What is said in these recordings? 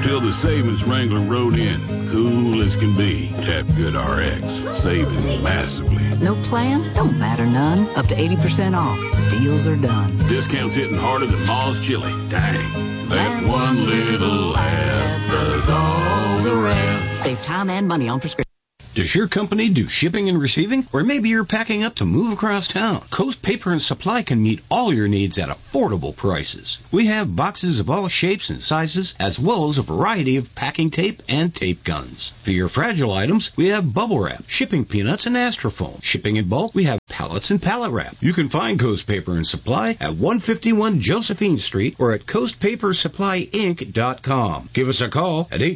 till the savings Wrangler rode in. Cool as can be. Tap Good RX. Saving massively. No plan? Don't matter none. Up to 80% off. Deals are done. Discounts hitting harder than Ma's chili. Dang. That one little laugh does all the rest. Save time and money on prescription. Does your company do shipping and receiving? Or maybe you're packing up to move across town. Coast Paper and Supply can meet all your needs at affordable prices. We have boxes of all shapes and sizes, as well as a variety of packing tape and tape guns. For your fragile items, we have bubble wrap, shipping peanuts, and Astrofoam. Shipping in bulk, we have pallets and pallet wrap. You can find Coast Paper and Supply at 151 Josephine Street or at coastpapersupplyinc.com. Give us a call at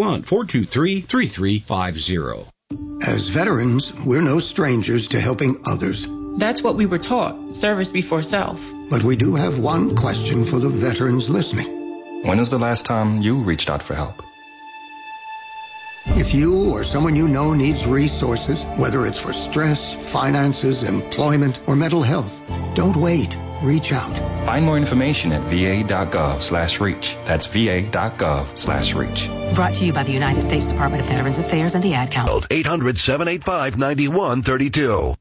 831-423-3350. As veterans, we're no strangers to helping others. That's what we were taught, service before self. But we do have one question for the veterans listening. When is the last time you reached out for help? If you or someone you know needs resources, whether it's for stress, finances, employment, or mental health, don't wait. Reach out. Find more information at va.gov/reach. That's va.gov/reach. Brought to you by the United States Department of Veterans Affairs and the Ad Council. 800-785-9132.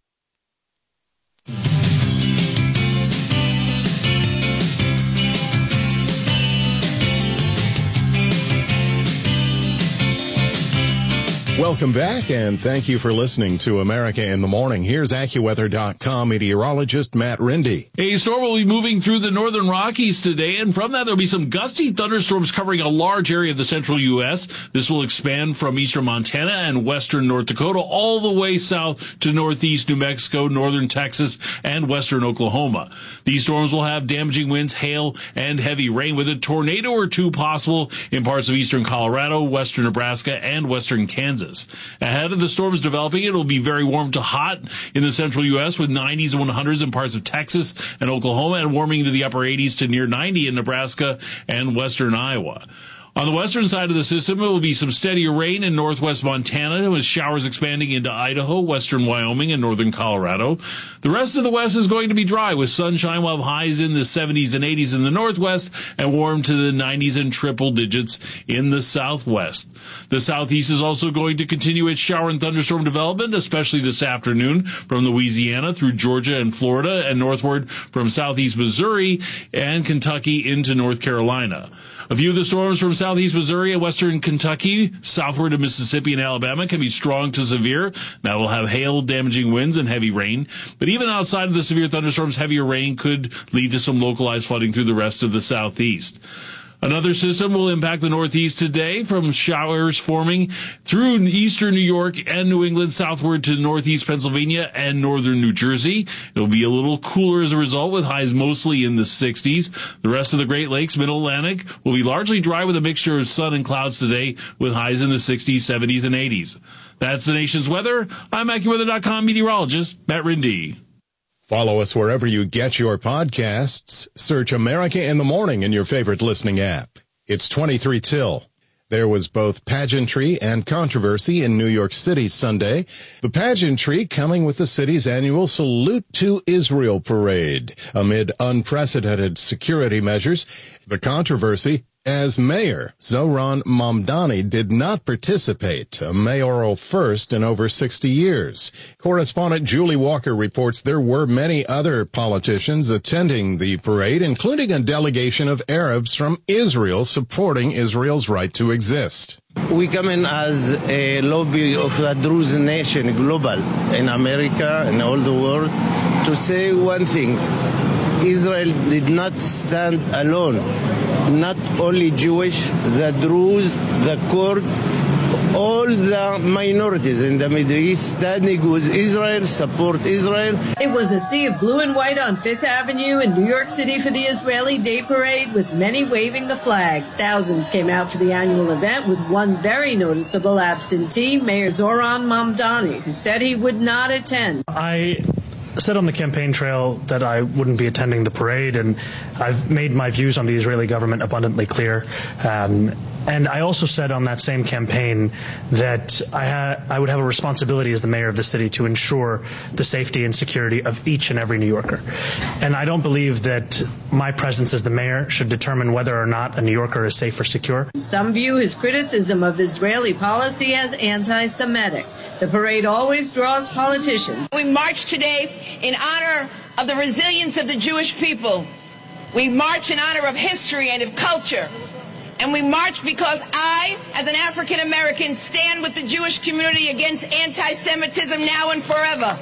Welcome back, and thank you for listening to America in the Morning. Here's AccuWeather.com meteorologist Matt Rindy. A storm will be moving through the northern Rockies today, and from that there'll be some gusty thunderstorms covering a large area of the central U.S. This will expand from eastern Montana and western North Dakota all the way south to northeast New Mexico, northern Texas, and western Oklahoma. These storms will have damaging winds, hail, and heavy rain, with a tornado or two possible in parts of eastern Colorado, western Nebraska, and western Kansas. Ahead of the storms developing, it will be very warm to hot in the central U.S. with 90s and 100s in parts of Texas and Oklahoma, and warming to the upper 80s to near 90 in Nebraska and western Iowa. On the western side of the system, it will be some steadier rain in northwest Montana, with showers expanding into Idaho, western Wyoming, and northern Colorado. The rest of the west is going to be dry, with sunshine, while highs in the 70s and 80s in the northwest, and warm to the 90s and triple digits in the southwest. The southeast is also going to continue its shower and thunderstorm development, especially this afternoon from Louisiana through Georgia and Florida, and northward from southeast Missouri and Kentucky into North Carolina. A few of the storms from southeast Missouri and western Kentucky southward to Mississippi and Alabama can be strong to severe. That will have hail, damaging winds, and heavy rain. But even outside of the severe thunderstorms, heavier rain could lead to some localized flooding through the rest of the southeast. Another system will impact the Northeast today, from showers forming through eastern New York and New England southward to northeast Pennsylvania and northern New Jersey. It will be a little cooler as a result, with highs mostly in the 60s. The rest of the Great Lakes, Mid-Atlantic, will be largely dry with a mixture of sun and clouds today, with highs in the 60s, 70s, and 80s. That's the nation's weather. I'm AccuWeather.com meteorologist Matt Rindy. Follow us wherever you get your podcasts. Search America in the Morning in your favorite listening app. It's 23 till. There was both pageantry and controversy in New York City Sunday. The pageantry coming with the city's annual Salute to Israel parade amid unprecedented security measures. The controversy, as mayor, Zohran Mamdani did not participate, a mayoral first in over 60 years. Correspondent Julie Walker reports there were many other politicians attending the parade, including a delegation of Arabs from Israel supporting Israel's right to exist. We come in as a lobby of the Druze nation, global, in America and all the world, to say one thing. Israel did not stand alone. Not only Jewish, the Druze, the Kurd, all the minorities in the Middle East standing with Israel, support Israel. It was a sea of blue and white on Fifth Avenue in New York City for the Israeli Day Parade, with many waving the flag. Thousands came out for the annual event, with one very noticeable absentee, Mayor Zohran Mamdani, who said he would not attend. I said on the campaign trail that I wouldn't be attending the parade, and I've made my views on the Israeli government abundantly clear. And I also said on that same campaign that I would have a responsibility as the mayor of the city to ensure the safety and security of each and every New Yorker. And I don't believe that my presence as the mayor should determine whether or not a New Yorker is safe or secure. Some view his criticism of Israeli policy as anti-Semitic. The parade always draws politicians. We march today in honor of the resilience of the Jewish people. We march in honor of history and of culture. And we march because I, as an African American, stand with the Jewish community against anti-Semitism now and forever.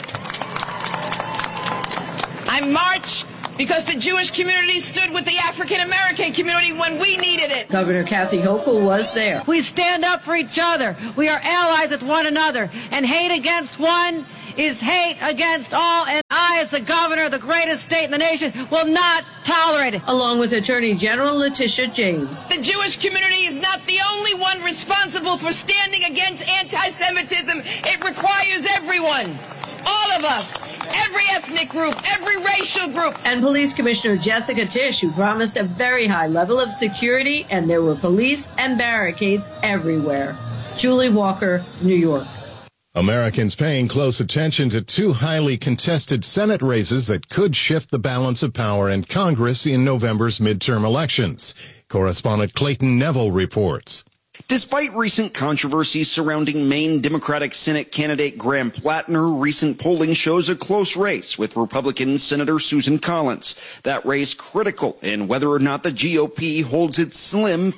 I march because the Jewish community stood with the African American community when we needed it. Governor Kathy Hochul was there. We stand up for each other. We are allies with one another. And hate against one is hate against all. And I, as the governor of the greatest state in the nation, will not tolerate it. Along with Attorney General Letitia James. The Jewish community is not the only one responsible for standing against anti-Semitism. It requires everyone. All of us. Every ethnic group, every racial group. And Police Commissioner Jessica Tisch, who promised a very high level of security, and there were police and barricades everywhere. Julie Walker, New York. Americans paying close attention to two highly contested Senate races that could shift the balance of power in Congress in November's midterm elections. Correspondent Clayton Neville reports. Despite recent controversies surrounding Maine Democratic Senate candidate Graham Plattner, recent polling shows a close race with Republican Senator Susan Collins. That race critical in whether or not the GOP holds its slim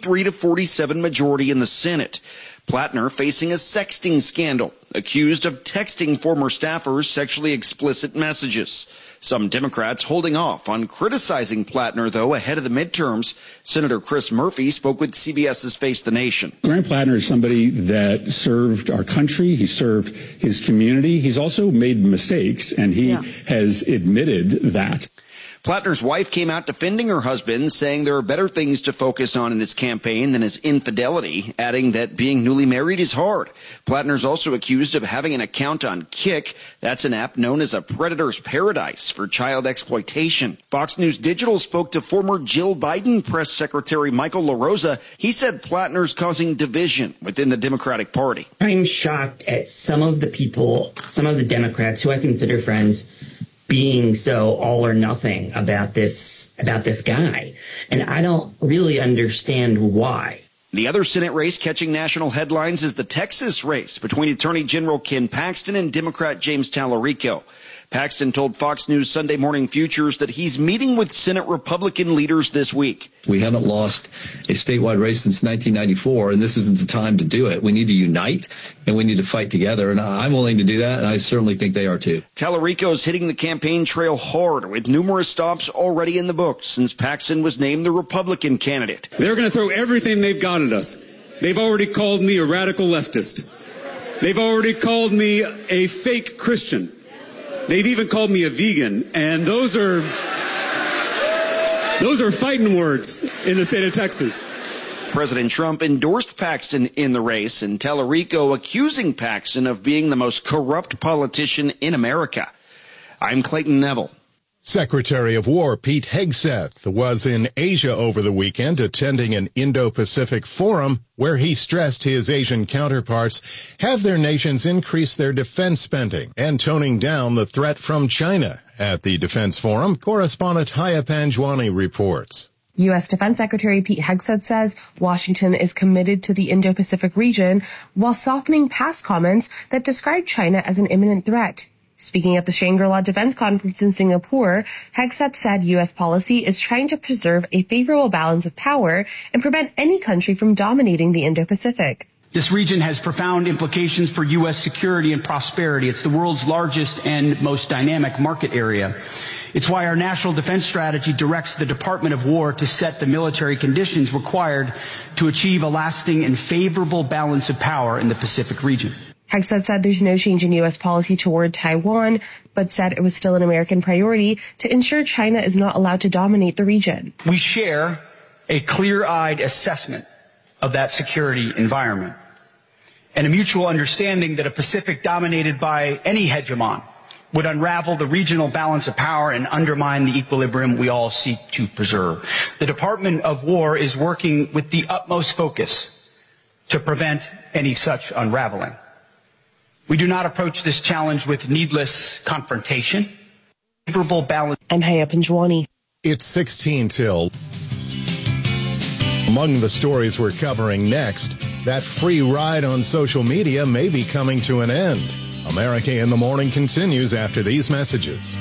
53-47 majority in the Senate. Plattner facing a sexting scandal, accused of texting former staffers sexually explicit messages. Some Democrats holding off on criticizing Plattner, though, ahead of the midterms. Senator Chris Murphy spoke with CBS's Face the Nation. Graham Plattner is somebody that served our country. He served his community. He's also made mistakes, and he has admitted that. Plattner's wife came out defending her husband, saying there are better things to focus on in his campaign than his infidelity, adding that being newly married is hard. Plattner's also accused of having an account on Kik. That's an app known as a predator's paradise for child exploitation. Fox News Digital spoke to former Jill Biden press secretary Michael LaRosa. He said Plattner's causing division within the Democratic Party. I'm shocked at some of the people, some of the Democrats who I consider friends, being so all or nothing about this guy. And I don't really understand why. The other Senate race catching national headlines is the Texas race between Attorney General Ken Paxton and Democrat James Tallarico. Paxton told Fox News Sunday Morning Futures that he's meeting with Senate Republican leaders this week. We haven't lost a statewide race since 1994, and this isn't the time to do it. We need to unite, and we need to fight together, and I'm willing to do that, and I certainly think they are too. Tallarico's hitting the campaign trail hard with numerous stops already in the books since Paxton was named the Republican candidate. They're going to throw everything they've got at us. They've already called me a radical leftist. They've already called me a fake Christian. They've even called me a vegan, and those are fighting words in the state of Texas. President Trump endorsed Paxton in the race, and Tallarico accusing Paxton of being the most corrupt politician in America. I'm Clayton Neville. Secretary of War Pete Hegseth was in Asia over the weekend attending an Indo-Pacific forum where he stressed his Asian counterparts have their nations increase their defense spending and toning down the threat from China. At the defense forum, correspondent Haya Panjwani reports. U.S. Defense Secretary Pete Hegseth says Washington is committed to the Indo-Pacific region while softening past comments that described China as an imminent threat. Speaking at the Shangri-La Defense Conference in Singapore, Hegseth said U.S. policy is trying to preserve a favorable balance of power and prevent any country from dominating the Indo-Pacific. This region has profound implications for U.S. security and prosperity. It's the world's largest and most dynamic market area. It's why our national defense strategy directs the Department of War to set the military conditions required to achieve a lasting and favorable balance of power in the Pacific region. Hegseth said there's no change in U.S. policy toward Taiwan, but said it was still an American priority to ensure China is not allowed to dominate the region. We share a clear-eyed assessment of that security environment and a mutual understanding that a Pacific dominated by any hegemon would unravel the regional balance of power and undermine the equilibrium we all seek to preserve. The Department of War is working with the utmost focus to prevent any such unraveling. We do not approach this challenge with needless confrontation. Favorable balance. I'm Haya Panjwani. It's 16 till. Among the stories we're covering next, that free ride on social media may be coming to an end. America in the Morning continues after these messages.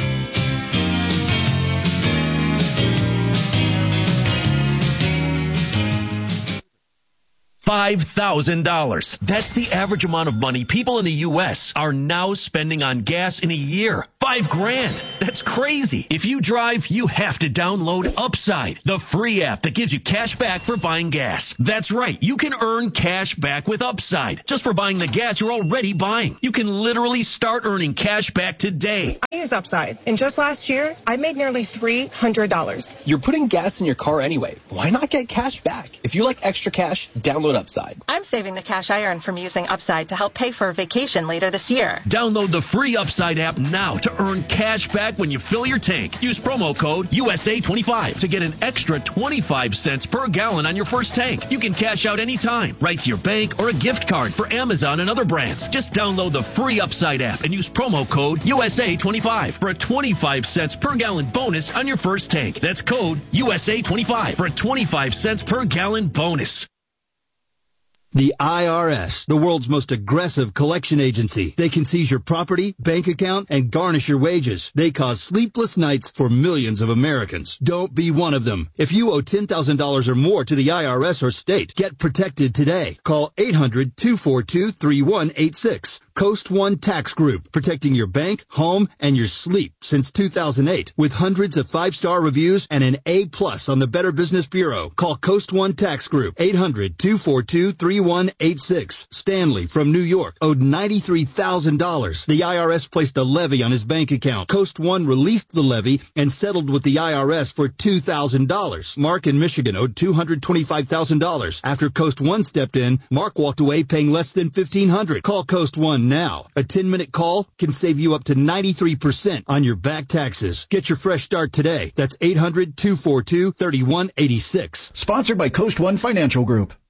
$5,000. That's the average amount of money people in the U.S. are now spending on gas in a year. $5,000. That's crazy. If you drive, you have to download Upside, the free app that gives you cash back for buying gas. That's right. You can earn cash back with Upside just for buying the gas you're already buying. You can literally start earning cash back today. I use Upside, and just last year, I made nearly $300. You're putting gas in your car anyway. Why not get cash back? If you like extra cash, download Upside. I'm saving the cash I earn from using Upside to help pay for a vacation later this year. Download the free Upside app now to earn cash back when you fill your tank. Use promo code USA25 to get an extra 25 cents per gallon on your first tank. You can cash out anytime, right to your bank or a gift card for Amazon and other brands. Just download the free Upside app and use promo code USA25 for a 25 cents per gallon bonus on your first tank. That's code USA25 for a 25 cents per gallon bonus. The IRS, the world's most aggressive collection agency. They can seize your property, bank account, and garnish your wages. They cause sleepless nights for millions of Americans. Don't be one of them. If you owe $10,000 or more to the IRS or state, get protected today. Call 800-242-3186. Coast One Tax Group, protecting your bank, home, and your sleep since 2008. With hundreds of 5-star reviews and an A+ on the Better Business Bureau. Call Coast One Tax Group, 800-242-3186. Stanley from New York owed $93,000. The IRS placed a levy on his bank account. Coast One released the levy and settled with the IRS for $2,000. Mark in Michigan owed $225,000. After Coast One stepped in, Mark walked away paying less than $1,500. Call Coast One now. A 10-minute call can save you up to 93% on your back taxes. Get your fresh start today. That's 800-242-3186. Sponsored by Coast One Financial Group.